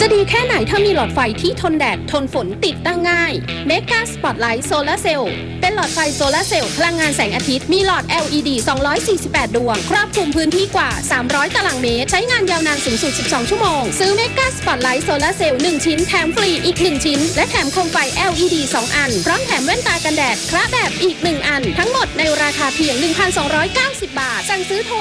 จะดีแค่ไหนถ้ามีหลอดไฟที่ทนแดดทนฝนติดตั้งง่ายเมกาสปอตไลท์โซลาร์เซลล์เป็นหลอดไฟโซลาร์เซลล์พลังงานแสงอาทิตย์มีหลอด LED 248 ดวงครอบคลุมพื้นที่กว่า300ตารางเมตรใช้งานยาวนานสูงสุด12ชั่วโมงซื้อเมกาสปอตไลท์โซลาร์เซลล์1ชิ้นแถมฟรีอีก1ชิ้นและแถมโคมไฟ LED 2 อันพร้อมแถมแว่นตากันแดดคละแบบอีก1อันทั้งหมดในราคาเพียง 1,290 บาทสั่งซื้อโทร